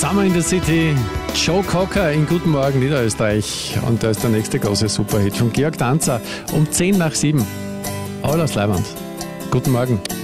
Summer in the City, Joe Cocker in Guten Morgen Niederösterreich. Und da ist der nächste große Superhit von Georg Danzer um 7:10. Alles Leiband. Guten Morgen.